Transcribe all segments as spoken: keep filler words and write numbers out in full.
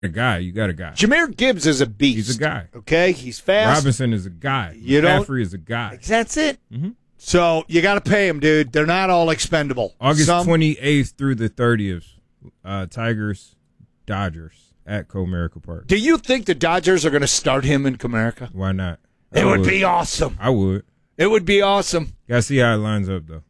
A guy, you got a guy. Jahmyr Gibbs is a beast. He's a guy. Okay, he's fast. Robinson is a guy. You don't- McCaffrey is a guy. That's it. Mm-hmm. So you got to pay them, dude. They're not all expendable. August Some- twenty-eighth through the thirtieth, uh, Tigers, Dodgers at Comerica Park. Do you think the Dodgers are going to start him in Comerica? Why not? It I would be awesome. I would. It would be awesome. Gotta see how it lines up, though.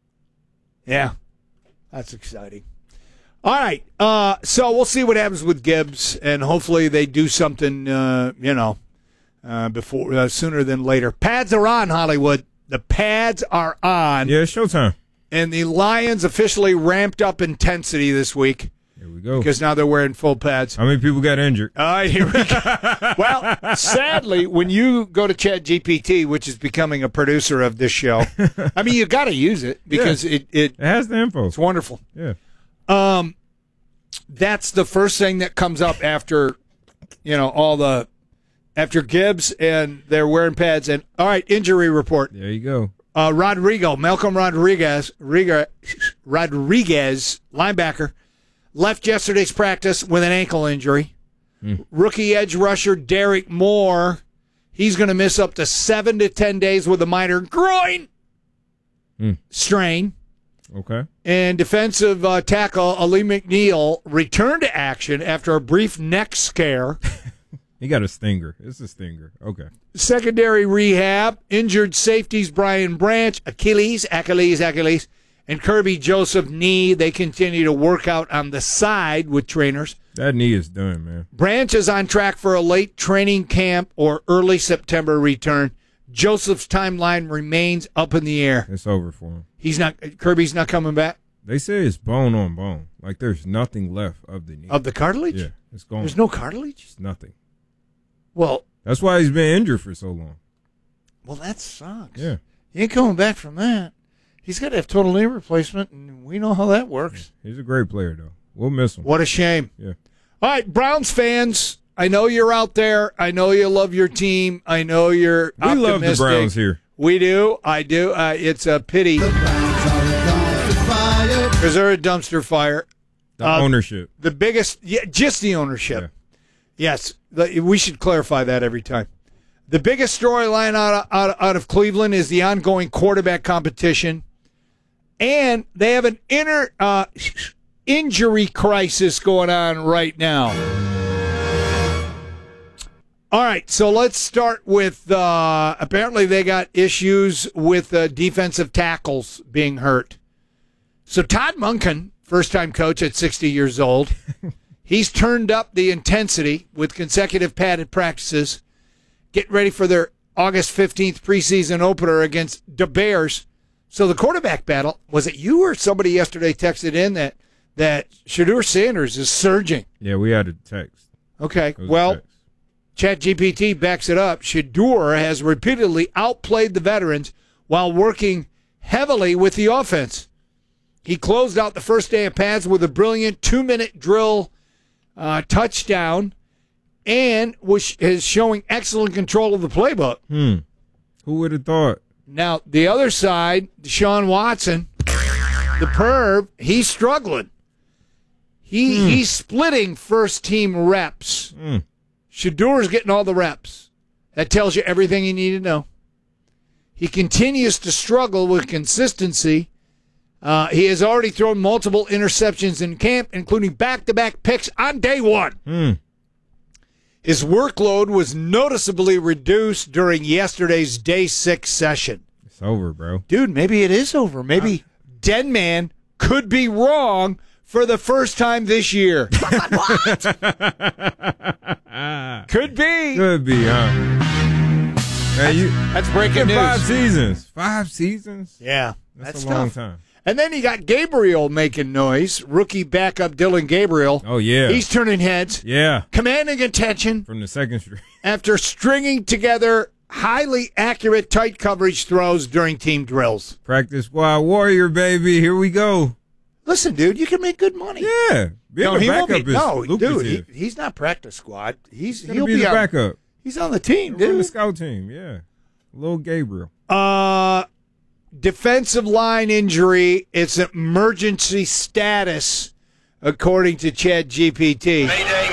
Yeah, that's exciting. All right, uh, so we'll see what happens with Gibbs, and hopefully they do something, uh, you know, uh, before uh, sooner than later. Pads are on, Hollywood. The pads are on. Yeah, it's showtime. And the Lions officially ramped up intensity this week. Here we go. Because now they're wearing full pads. How many people got injured? All right, here we go. Well, sadly, when you go to ChatGPT, which is becoming a producer of this show, I mean, you got to use it because Yeah. it, it It has the info. it's wonderful. Yeah. Um, that's the first thing that comes up after, you know, all the after Gibbs and they're wearing pads. And all right, injury report. There you go. Uh, Rodrigo, Malcolm Rodriguez, Riga, Rodriguez, linebacker, left yesterday's practice with an ankle injury. Mm. Rookie edge rusher Derek Moore, he's going to miss up to seven to ten days with a minor groin Mm. strain. Okay. And defensive uh, tackle Ali McNeil returned to action after a brief neck scare. He got a stinger. It's a stinger. Okay. Secondary rehab, injured safeties Brian Branch, Achilles, Achilles, Achilles, and Kirby Joseph knee. They continue to work out on the side with trainers. That knee is done, man. Branch is on track for a late training camp or early September return. Joseph's timeline remains up in the air. It's over for him. He's not. Kirby's not coming back They say it's bone on bone. Like there's nothing left of the knee. of the cartilage. Yeah, it's gone. There's no cartilage. It's nothing. Well, That's why he's been injured for so long. well, that sucks. Yeah. He ain't coming back from that. He's got to have total knee replacement, and we know how that works. He's a great player, though. We'll miss him. What a shame. Yeah. All right, Browns fans, I know you're out there. I know you love your team. I know you're We optimistic. love the Browns here. We do. I do. Uh, it's a pity because they're a dumpster fire. The Uh, ownership. The biggest, yeah, just the ownership. Yeah. Yes, the, we should clarify that every time. The biggest storyline out of, out, of, out of Cleveland is the ongoing quarterback competition, and they have an inner uh, injury crisis going on right now. All right, so let's start with uh, apparently they got issues with uh, defensive tackles being hurt. So Todd Monken, first-time coach at sixty years old, he's turned up the intensity with consecutive padded practices, getting ready for their August fifteenth preseason opener against the Bears. So the quarterback battle, was it you or somebody yesterday texted in that, that Shedeur Sanders is surging? Yeah, we had a text. Okay, It was a well, text. ChatGPT backs it up. Shedeur has repeatedly outplayed the veterans while working heavily with the offense. He closed out the first day of pads with a brilliant two-minute drill uh, touchdown and was is showing excellent control of the playbook. Hmm. Who would have thought? Now, the other side, Deshaun Watson, the perv, he's struggling. He Hmm. He's splitting first-team reps. Hmm. Shedeur's getting all the reps. That tells you everything you need to know. He continues to struggle with consistency. Uh, he has already thrown multiple interceptions in camp, including back-to-back picks on day one. Hmm. His workload was noticeably reduced during yesterday's day six session. It's over, bro. Dude, maybe it is over. Maybe Denman could be wrong for the first time this year. Could be. Could be, huh? Hey, you, That's breaking in news. five seasons. Five seasons? Yeah, That's, that's a long tough. time. And then you got Gabriel making noise. Rookie backup Dylan Gabriel. Oh, yeah. He's turning heads, yeah. commanding attention From the second street. after stringing together highly accurate tight coverage throws during team drills. Practice squad warrior, baby. Here we go. Listen, dude, you can make good money. Yeah. Being no, a he won't backup be. is No, dude, lucrative. he, he's not practice squad. He's He's gonna he'll be, be, the on, backup. He's on the team, From the dude. scout team, yeah. Little Gabriel. Uh, defensive line injury. It's emergency status, according to ChatGPT. Mayday,